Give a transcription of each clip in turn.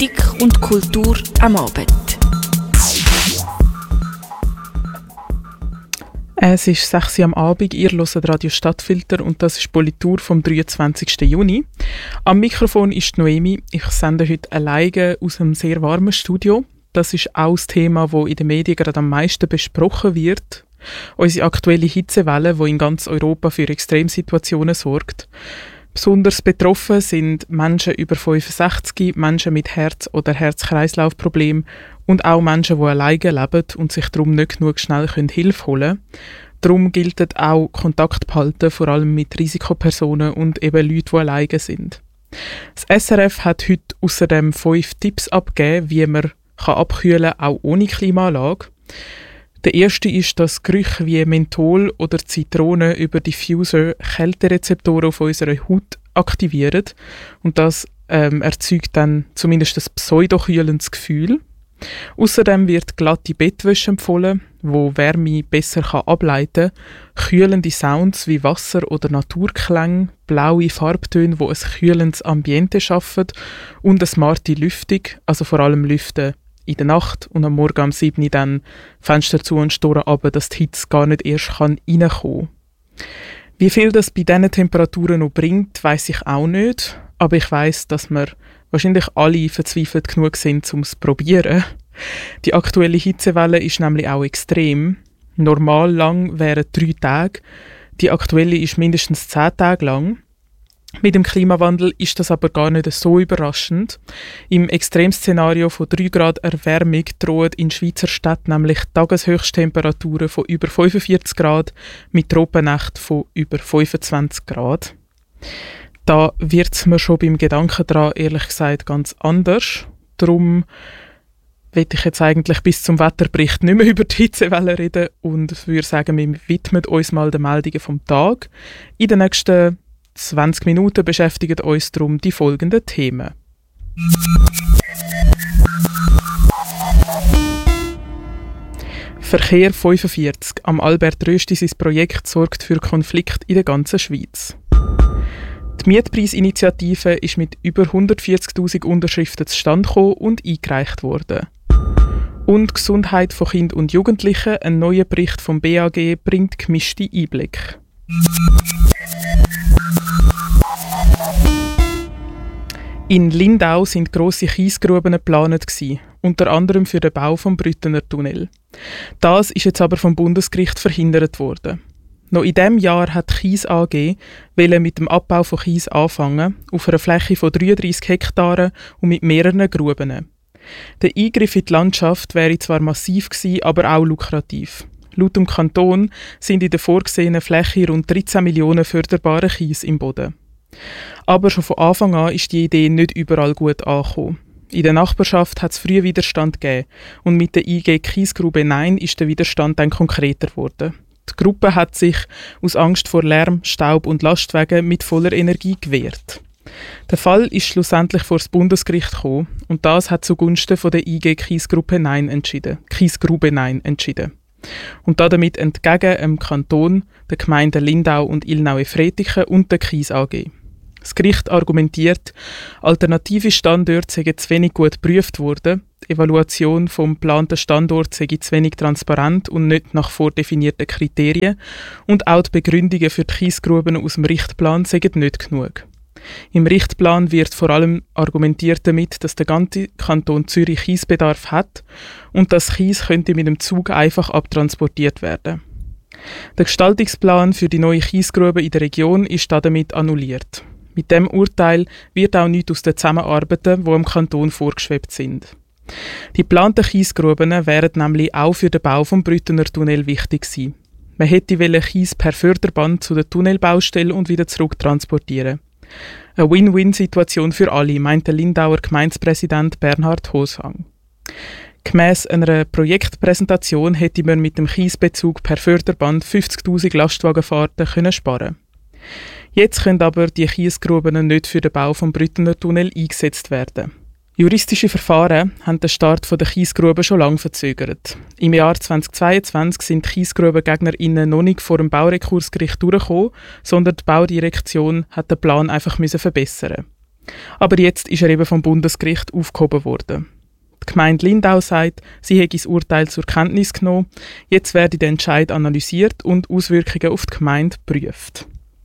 Politik und Kultur am Abend. Es ist 6 Uhr am Abend, ihr hört Radio Stadtfilter und das ist Politur vom 23. Juni. Am Mikrofon ist Noemi. Ich sende heute alleine aus einem sehr warmen Studio. Das ist auch das Thema, das in den Medien gerade am meisten besprochen wird. Unsere aktuelle Hitzewelle, die in ganz Europa für Extremsituationen sorgt. Besonders betroffen sind Menschen über 65, Menschen mit Herz- oder Herz-Kreislauf-Problemen und auch Menschen, die alleine leben und sich darum nicht genug schnell Hilfe holen können. Darum gilt auch Kontakt behalten, vor allem mit Risikopersonen und eben Leuten, die alleine sind. Das SRF hat heute außerdem 5 Tipps abgegeben, wie man abkühlen kann, auch ohne Klimaanlage. Der erste ist, dass Gerüche wie Menthol oder Zitrone über Diffuser Kälterezeptoren auf unserer Haut aktivieren. Und das erzeugt dann zumindest ein pseudokühlendes Gefühl. Außerdem wird glatte Bettwäsche empfohlen, wo Wärme besser ableiten kann. Kühlende Sounds wie Wasser oder Naturklänge, blaue Farbtöne, die ein kühlendes Ambiente schaffen und eine smarte Lüftung, also vor allem Lüften in der Nacht und am Morgen um 7 Uhr dann Fenster zu und Storen runter, dass die Hitze gar nicht erst reinkommen kann. Wie viel das bei diesen Temperaturen noch bringt, weiss ich auch nicht. Aber ich weiss, dass wir wahrscheinlich alle verzweifelt genug sind, um es zu probieren. Die aktuelle Hitzewelle ist nämlich auch extrem. Normal lang wären 3 Tage. Die aktuelle ist mindestens 10 Tage lang. Mit dem Klimawandel ist das aber gar nicht so überraschend. Im Extremszenario von 3 Grad Erwärmung drohen in Schweizer Städten nämlich Tageshöchsttemperaturen von über 45 Grad mit Tropennächten von über 25 Grad. Da wird es mir schon beim Gedanken daran, ehrlich gesagt, ganz anders. Darum will ich jetzt eigentlich bis zum Wetterbericht nicht mehr über die Hitzewelle reden und würde sagen, wir widmen uns mal den Meldungen vom Tag. In den nächsten 20 Minuten beschäftigen uns darum die folgenden Themen. Verkehr 45. Am Albert Rösti sein Projekt sorgt für Konflikt in der ganzen Schweiz. Die Mietpreisinitiative ist mit über 140'000 Unterschriften zustande gekommen und eingereicht worden. Und Gesundheit von Kindern und Jugendlichen, ein neuer Bericht vom BAG bringt gemischte Einblicke. In Lindau sind grosse Kiesgruben geplant gewesen, unter anderem für den Bau des Brüttener Tunnel. Das ist jetzt aber vom Bundesgericht verhindert worden. Noch in diesem Jahr hat die Kies AG mit dem Abbau von Kies anfangen, auf einer Fläche von 33 Hektaren und mit mehreren Gruben. Der Eingriff in die Landschaft wäre zwar massiv gewesen, aber auch lukrativ. Laut dem Kanton sind in der vorgesehenen Fläche rund 13 Millionen förderbare Kies im Boden. Aber schon von Anfang an ist die Idee nicht überall gut angekommen. In der Nachbarschaft hat es früh Widerstand gegeben und mit der IG Kiesgrube Nein ist der Widerstand dann konkreter geworden. Die Gruppe hat sich aus Angst vor Lärm, Staub und Lastwagen mit voller Energie gewehrt. Der Fall ist schlussendlich vor das Bundesgericht gekommen und das hat zugunsten von der IG Kiesgrube Nein entschieden. Und damit entgegen dem Kanton, den Gemeinden Lindau und Ilnau-Efretiken und der Kies AG. Das Gericht argumentiert, alternative Standorte seien zu wenig gut geprüft worden, die Evaluation vom geplanten Standort sei zu wenig transparent und nicht nach vordefinierten Kriterien und auch die Begründungen für die Kiesgruben aus dem Richtplan seien nicht genug. Im Richtplan wird vor allem argumentiert damit, dass der ganze Kanton Zürich Kiesbedarf hat und dass Kies könnte mit dem Zug einfach abtransportiert werden. Der Gestaltungsplan für die neue Kiesgrube in der Region ist damit annulliert. Mit dem Urteil wird auch nichts aus den Zusammenarbeiten, die im Kanton vorgeschwebt sind. Die geplanten Kiesgruben wären nämlich auch für den Bau des Brüttener Tunnel wichtig gewesen. Man hätte Kies per Förderband zu der Tunnelbaustelle und wieder zurück transportieren. Eine Win-Win-Situation für alle, meint der Lindauer Gemeindepräsident Bernhard Hosang. Gemäss einer Projektpräsentation hätte man mit dem Kiesbezug per Förderband 50'000 Lastwagenfahrten sparen können. Jetzt können aber die Kiesgruben nicht für den Bau des Brüttener Tunnel eingesetzt werden. Juristische Verfahren haben den Start der Kiesgruben schon lange verzögert. Im Jahr 2022 sind die Kiesgrubengegner noch nicht vor dem Baurekursgericht durchgekommen, sondern die Baudirektion hat den Plan einfach verbessern. Aber jetzt ist er eben vom Bundesgericht aufgehoben worden. Die Gemeinde Lindau sagt, sie hätte das Urteil zur Kenntnis genommen. Jetzt werde der Entscheid analysiert und Auswirkungen auf die Gemeinde geprüft.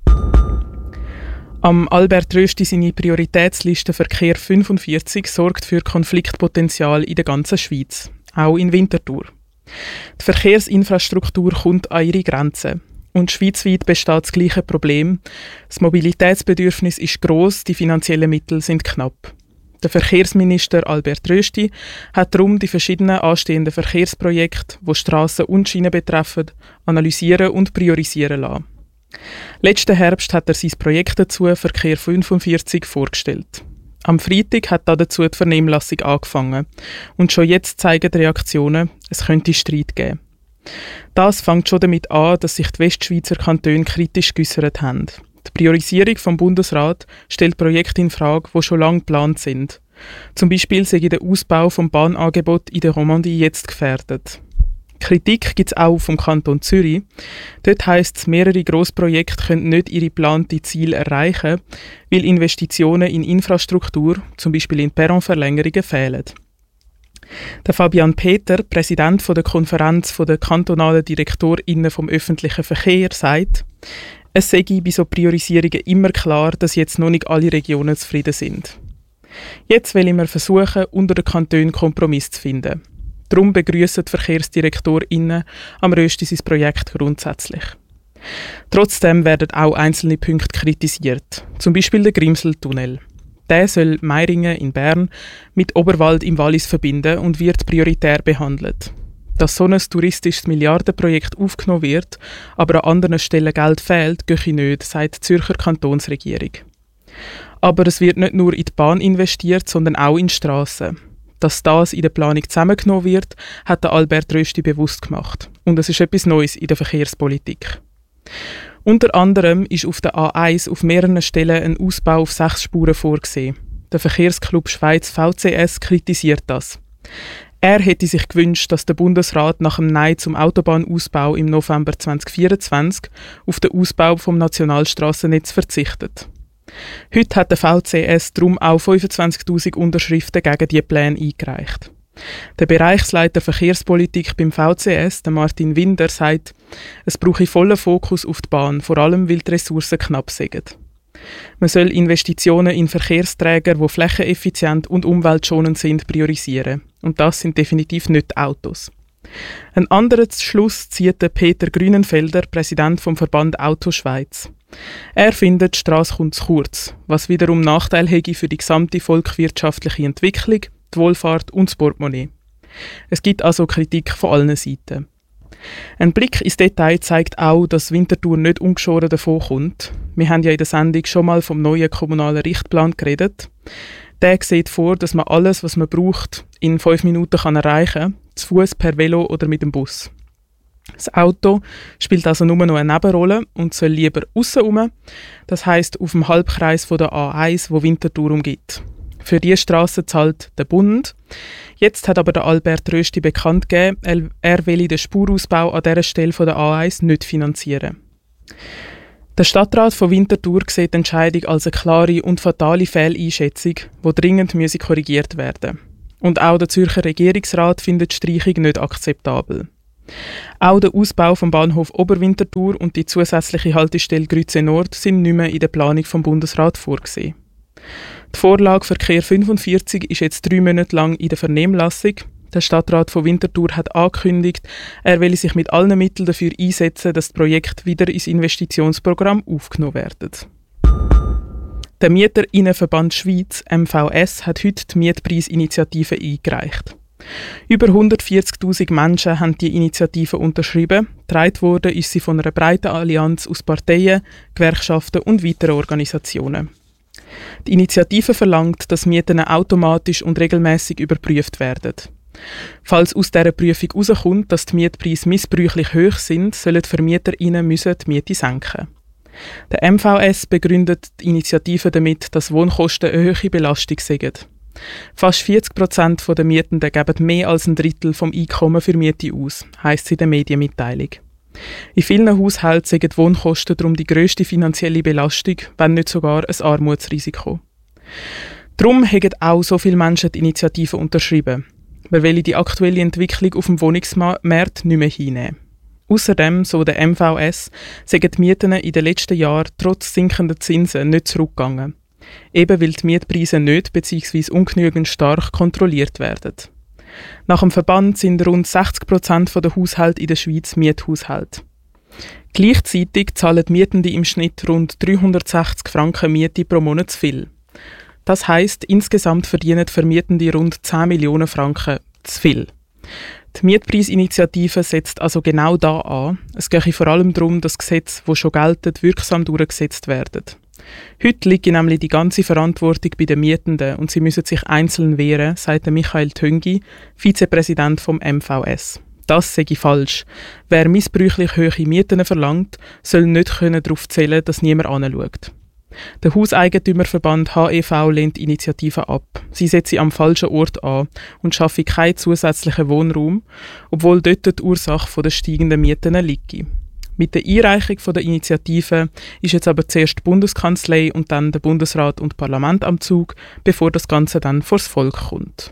Am Albert Rösti seine Prioritätsliste Verkehr 45 sorgt für Konfliktpotenzial in der ganzen Schweiz, auch in Winterthur. Die Verkehrsinfrastruktur kommt an ihre Grenzen. Und schweizweit besteht das gleiche Problem. Das Mobilitätsbedürfnis ist gross, die finanziellen Mittel sind knapp. Der Verkehrsminister Albert Rösti hat darum die verschiedenen anstehenden Verkehrsprojekte, die Strassen und Schienen betreffen, analysieren und priorisieren lassen. Letzten Herbst hat er sein Projekt dazu, Verkehr 45, vorgestellt. Am Freitag hat dazu die Vernehmlassung angefangen. Und schon jetzt zeigen die Reaktionen, es könnte Streit geben. Das fängt schon damit an, dass sich die Westschweizer Kantone kritisch geäussert haben. Die Priorisierung vom Bundesrat stellt Projekte in Frage, die schon lange geplant sind. Zum Beispiel sei der Ausbau vom Bahnangebot in der Romandie jetzt gefährdet. Kritik gibt es auch vom Kanton Zürich. Dort heisst es, mehrere Grossprojekte können nicht ihre geplanten Ziele erreichen, weil Investitionen in Infrastruktur, zum Beispiel in Perronverlängerungen, fehlen. Der Fabian Peter, Präsident der Konferenz der kantonalen DirektorInnen vom öffentlichen Verkehr, sagt, es sei bei so Priorisierungen immer klar, dass jetzt noch nicht alle Regionen zufrieden sind. Jetzt wollen wir versuchen, unter den Kantonen Kompromiss zu finden. Darum begrüssen die VerkehrsdirektorInnen am Rösti sein Projekt grundsätzlich. Trotzdem werden auch einzelne Punkte kritisiert, zum Beispiel der Grimseltunnel. Der soll Meiringen in Bern mit Oberwald im Wallis verbinden und wird prioritär behandelt. Dass so ein touristisches Milliardenprojekt aufgenommen wird, aber an anderen Stellen Geld fehlt, gehe nicht, sagt die Zürcher Kantonsregierung. Aber es wird nicht nur in die Bahn investiert, sondern auch in Strassen. Dass das in der Planung zusammengenommen wird, hat der Albert Rösti bewusst gemacht. Und es ist etwas Neues in der Verkehrspolitik. Unter anderem ist auf der A1 auf mehreren Stellen ein Ausbau auf 6 Spuren vorgesehen. Der Verkehrsclub Schweiz VCS kritisiert das. Er hätte sich gewünscht, dass der Bundesrat nach dem Nein zum Autobahnausbau im November 2024 auf den Ausbau vom Nationalstrassennetz verzichtet. Heute hat der VCS darum auch 25'000 Unterschriften gegen diese Pläne eingereicht. Der Bereichsleiter Verkehrspolitik beim VCS, der Martin Winder, sagt, es brauche vollen Fokus auf die Bahn, vor allem weil die Ressourcen knapp sind. Man soll Investitionen in Verkehrsträger, die flächeneffizient und umweltschonend sind, priorisieren. Und das sind definitiv nicht die Autos. Einen anderen Schluss zieht Peter Grünenfelder, Präsident vom Verband Auto Schweiz. Er findet, die Strasse kommt zu kurz, was wiederum Nachteil hätte für die gesamte volkswirtschaftliche Entwicklung, die Wohlfahrt und das Portemonnaie. Es gibt also Kritik von allen Seiten. Ein Blick ins Detail zeigt auch, dass Winterthur nicht ungeschoren davon kommt. Wir haben ja in der Sendung schon mal vom neuen kommunalen Richtplan geredet. Der sieht vor, dass man alles, was man braucht, in 5 Minuten erreichen kann, zu Fuß, per Velo oder mit dem Bus. Das Auto spielt also nur noch eine Nebenrolle und soll lieber aussen rum, das heisst auf dem Halbkreis von der A1, wo Winterthur umgibt. Für diese Strasse zahlt der Bund. Jetzt hat aber der Albert Rösti bekannt gegeben, er will den Spurausbau an dieser Stelle von der A1 nicht finanzieren. Der Stadtrat von Winterthur sieht die Entscheidung als eine klare und fatale Fehleinschätzung, die dringend korrigiert werden müsse. Und auch der Zürcher Regierungsrat findet die Streichung nicht akzeptabel. Auch der Ausbau vom Bahnhof Oberwinterthur und die zusätzliche Haltestelle Grütze Nord sind nicht mehr in der Planung vom Bundesrat vorgesehen. Die Vorlage Verkehr 45 ist jetzt 3 Monate lang in der Vernehmlassung. Der Stadtrat von Winterthur hat angekündigt, er will sich mit allen Mitteln dafür einsetzen, dass das Projekt wieder ins Investitionsprogramm aufgenommen wird. Der Mieterinnenverband Schweiz, MVS, hat heute die Mietpreisinitiative eingereicht. Über 140'000 Menschen haben die Initiative unterschrieben. Getragen wurde ist sie von einer breiten Allianz aus Parteien, Gewerkschaften und weiteren Organisationen. Die Initiative verlangt, dass Mieten automatisch und regelmäßig überprüft werden. Falls aus dieser Prüfung herauskommt, dass die Mietpreise missbräuchlich hoch sind, sollen die VermieterInnen die Miete senken. Der MVS begründet die Initiative damit, dass Wohnkosten eine hohe Belastung sind. Fast 40% der Mietenden geben mehr als ein Drittel vom Einkommen für Miete aus, heisst es in der Medienmitteilung. In vielen Haushalten sind die Wohnkosten darum die grösste finanzielle Belastung, wenn nicht sogar ein Armutsrisiko. Darum haben auch so viele Menschen die Initiative unterschrieben. Wir wollen die aktuelle Entwicklung auf dem Wohnungsmarkt nicht mehr hinnehmen. Außerdem, so der MVS, sind die Mieten in den letzten Jahren trotz sinkender Zinsen nicht zurückgegangen. Eben weil die Mietpreise nicht bzw. ungenügend stark kontrolliert werden. Nach dem Verband sind rund 60% der Haushalte in der Schweiz Miethaushalte. Gleichzeitig zahlen die Mietenden im Schnitt rund 360 Franken Miete pro Monat zu viel. Das heisst, insgesamt verdienen Vermietende rund 10 Millionen Franken zu viel. Die Mietpreisinitiative setzt also genau da an. Es gehe vor allem darum, dass Gesetze, die schon gelten, wirksam durchgesetzt werden. Heute liegt nämlich die ganze Verantwortung bei den Mietenden und sie müssen sich einzeln wehren, sagt Michael Töngi, Vizepräsident vom MVS. Das sei falsch. Wer missbräuchlich hohe Mieten verlangt, soll nicht darauf zählen, dass niemand anschaut. Der Hauseigentümerverband HEV lehnt die Initiative ab. Sie setzt sie am falschen Ort an und schaffe keinen zusätzlichen Wohnraum, obwohl dort die Ursache der steigenden Mieten liegt. Mit der Einreichung der Initiative ist jetzt aber zuerst die Bundeskanzlei und dann der Bundesrat und Parlament am Zug, bevor das Ganze dann vors Volk kommt.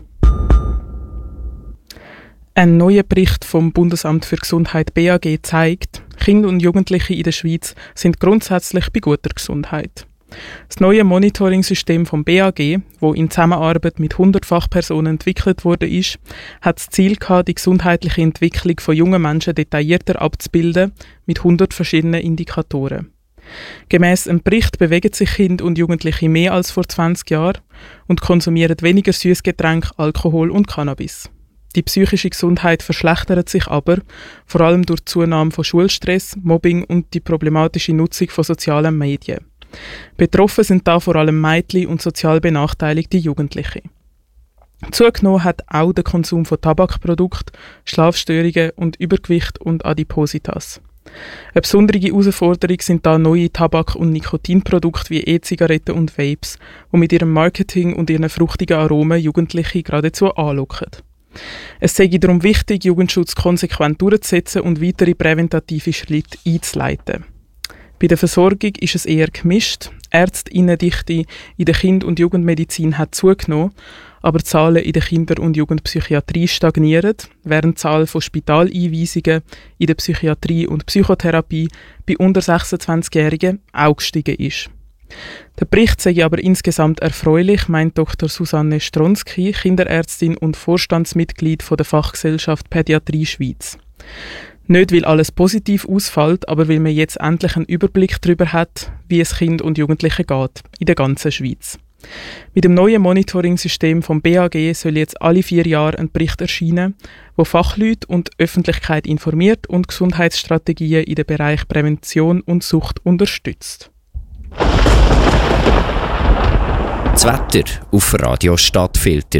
Ein neuer Bericht vom Bundesamt für Gesundheit BAG zeigt, Kinder und Jugendliche in der Schweiz sind grundsätzlich bei guter Gesundheit. Das neue Monitoring-System vom BAG, das in Zusammenarbeit mit 100 Fachpersonen entwickelt wurde, hat das Ziel gehabt, die gesundheitliche Entwicklung von jungen Menschen detaillierter abzubilden, mit 100 verschiedenen Indikatoren. Gemäss einem Bericht bewegen sich Kinder und Jugendliche mehr als vor 20 Jahren und konsumieren weniger Süßgetränke, Alkohol und Cannabis. Die psychische Gesundheit verschlechtert sich aber, vor allem durch die Zunahme von Schulstress, Mobbing und die problematische Nutzung von sozialen Medien. Betroffen sind da vor allem Mädchen und sozial benachteiligte Jugendliche. Zugenommen hat auch der Konsum von Tabakprodukten, Schlafstörungen und Übergewicht und Adipositas. Eine besondere Herausforderung sind da neue Tabak- und Nikotinprodukte wie E-Zigaretten und Vapes, die mit ihrem Marketing und ihren fruchtigen Aromen Jugendliche geradezu anlocken. Es sei darum wichtig, Jugendschutz konsequent durchzusetzen und weitere präventative Schritte einzuleiten. Bei der Versorgung ist es eher gemischt. Ärztinnendichte in der Kind- und Jugendmedizin hat zugenommen, aber die Zahlen in der Kinder- und Jugendpsychiatrie stagnieren, während die Zahl von Spitaleinweisungen in der Psychiatrie und Psychotherapie bei unter 26-Jährigen auch gestiegen ist. Der Bericht sei aber insgesamt erfreulich, meint Dr. Susanne Stronski, Kinderärztin und Vorstandsmitglied von der Fachgesellschaft Pädiatrie Schweiz. Nicht, weil alles positiv ausfällt, aber weil man jetzt endlich einen Überblick darüber hat, wie es Kindern und Jugendlichen geht, in der ganzen Schweiz. Mit dem neuen Monitoring-System vom BAG soll jetzt alle 4 Jahre ein Bericht erscheinen, wo Fachleute und Öffentlichkeit informiert und Gesundheitsstrategien in den Bereich Prävention und Sucht unterstützt. Das Wetter auf Radio Stadtfilter.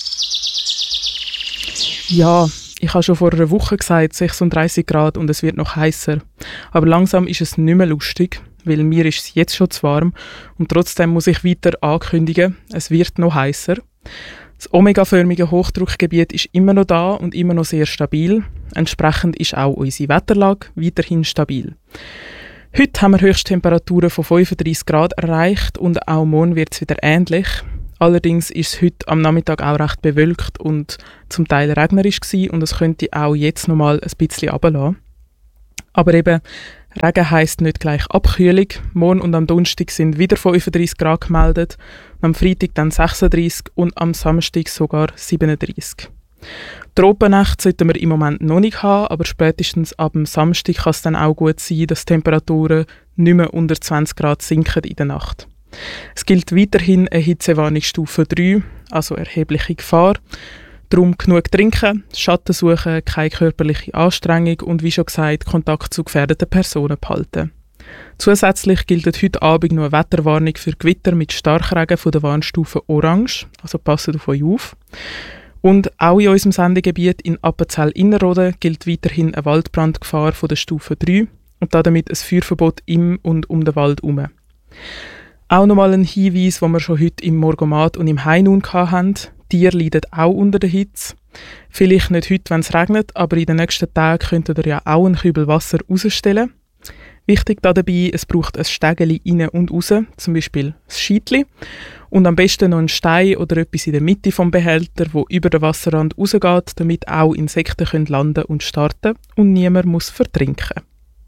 Ja, ich habe schon vor einer Woche gesagt, 36 Grad und es wird noch heißer. Aber langsam ist es nicht mehr lustig, weil mir ist es jetzt schon zu warm und trotzdem muss ich weiter ankündigen, es wird noch heißer. Das omegaförmige Hochdruckgebiet ist immer noch da und immer noch sehr stabil. Entsprechend ist auch unsere Wetterlage weiterhin stabil. Heute haben wir Höchsttemperaturen von 35 Grad erreicht und auch morgen wird es wieder ähnlich. Allerdings ist es heute am Nachmittag auch recht bewölkt und zum Teil regnerisch gewesen und es könnte auch jetzt noch mal ein bisschen runterlassen. Aber eben, Regen heisst nicht gleich Abkühlung. Morgen und am Donnerstag sind wieder 35 Grad gemeldet, am Freitag dann 36 und am Samstag sogar 37. Tropennächte sollten wir im Moment noch nicht haben, aber spätestens ab dem Samstag kann es dann auch gut sein, dass die Temperaturen nicht mehr unter 20 Grad sinken in der Nacht. Es gilt weiterhin eine Hitzewarnungsstufe 3, also erhebliche Gefahr. Darum genug trinken, Schatten suchen, keine körperliche Anstrengung und wie schon gesagt, Kontakt zu gefährdeten Personen behalten. Zusätzlich gilt heute Abend noch eine Wetterwarnung für Gewitter mit Starkregen von der Warnstufe Orange, also passt auf euch auf. Und auch in unserem Sendegebiet in Appenzell-Innerrhoden gilt weiterhin eine Waldbrandgefahr von der Stufe 3 und damit ein Feuerverbot im und um den Wald herum. Auch nochmal ein Hinweis, den wir schon heute im Morgomat und im Hainun hatten. Tiere leiden auch unter der Hitze. Vielleicht nicht heute, wenn es regnet, aber in den nächsten Tagen könntet ihr ja auch einen Kübel Wasser rausstellen. Wichtig dabei, es braucht ein Stegeli rein und raus, zum Beispiel das Scheitli. Und am besten noch ein Stein oder etwas in der Mitte vom Behälter, wo über den Wasserrand rausgeht, damit auch Insekten können landen und starten und niemand muss vertrinken.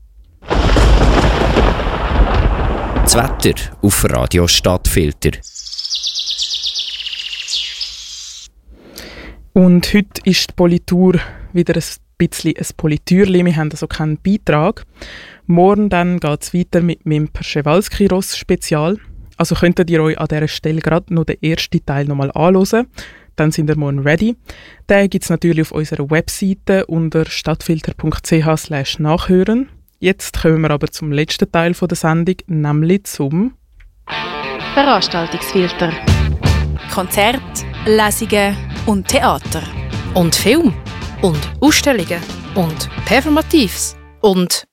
Das Wetter auf Radio Stadtfilter. Und heute ist die Politur wieder ein bisschen ein Politürli. Wir haben also keinen Beitrag. Morgen dann geht es weiter mit meinem Przewalski-Ross-Spezial. Also könntet ihr euch an dieser Stelle gerade noch den ersten Teil nochmal anhören. Dann sind wir morgen ready. Den gibt es natürlich auf unserer Webseite unter stadtfilter.ch/nachhören. Jetzt kommen wir aber zum letzten Teil der Sendung, nämlich zum Veranstaltungsfilter. Konzerte, Lesungen und Theater. Und Film. Und Ausstellungen. Und Performatives. Und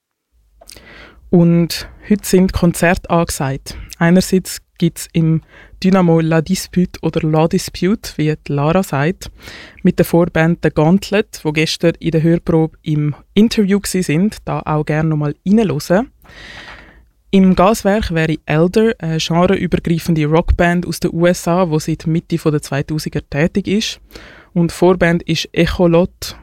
heute sind Konzerte angesagt. Einerseits gibt es im Dynamo La Dispute oder La Dispute, wie die Lara sagt, mit der Vorband The Gauntlet, die gestern in der Hörprobe im Interview waren, da auch gerne nochmal reinhören. Im Gaswerk wäre Elder, eine genreübergreifende Rockband aus den USA, die seit Mitte der 2000er tätig ist. Und die Vorband ist Echolot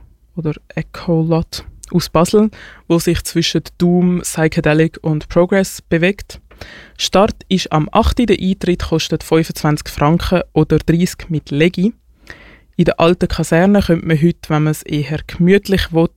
aus Basel, wo sich zwischen Doom, Psychedelic und Progress bewegt. Start ist am 8. Der Eintritt kostet 25 Franken oder 30 mit Legi. In der alten Kaserne könnte man heute, wenn man es eher gemütlich will,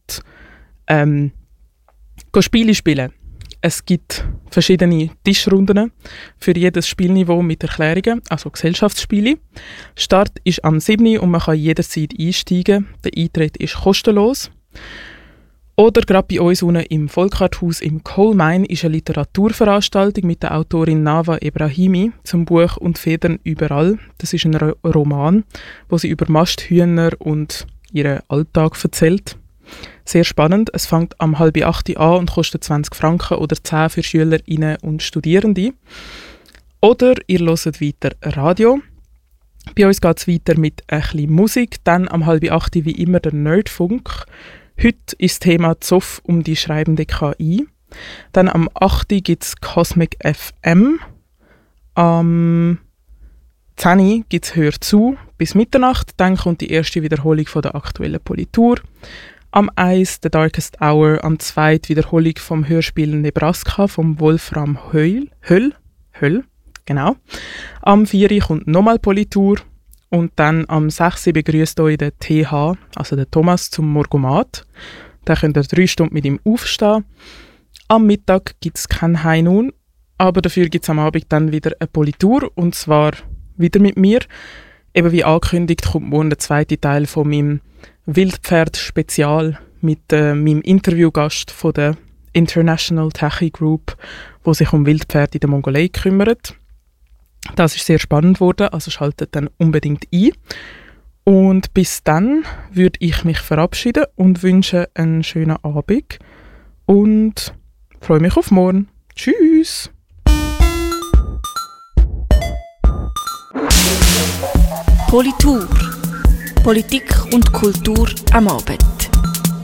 Spiele spielen. Es gibt verschiedene Tischrunden für jedes Spielniveau mit Erklärungen, also Gesellschaftsspiele. Start ist am 7. und man kann jederzeit einsteigen. Der Eintritt ist kostenlos. Oder gerade bei uns unten im Volkharthaus im Coal Mine ist eine Literaturveranstaltung mit der Autorin Nava Ebrahimi zum Buch «Und Federn überall». Das ist ein Roman, wo sie über Masthühner und ihren Alltag erzählt. Sehr spannend. Es fängt am 7:30 an und kostet 20 Franken oder 10 für SchülerInnen und Studierende. Oder ihr hört weiter Radio. Bei uns geht es weiter mit ein bisschen Musik. Dann am 7:30 wie immer der Nerdfunk. Heute ist das Thema Zoff um die schreibende KI. Dann am 8. gibt es Cosmic FM. Am 10. gibt es Hör zu bis Mitternacht. Dann kommt die erste Wiederholung von der aktuellen Politur. Am 1. The Darkest Hour. Am 2. Wiederholung vom Hörspiel Nebraska vom Wolfram Höll. Genau. Am 4. kommt nochmal Politur. Und dann am 6. begrüßt euch der TH, also der Thomas, zum Morgomat. Da könnt ihr 3 Stunden mit ihm aufstehen. Am Mittag gibt es kein High Noon, aber dafür gibt es am Abend dann wieder eine Politur, und zwar wieder mit mir. Eben wie angekündigt kommt morgen der zweite Teil von meinem Wildpferd-Spezial mit meinem Interviewgast von der International Tachi Group, wo sich um Wildpferde in der Mongolei kümmert. Das ist sehr spannend geworden, also schaltet dann unbedingt ein. Und bis dann würde ich mich verabschieden und wünsche einen schönen Abend und freue mich auf morgen. Tschüss! Politur. Politik und Kultur am Abend.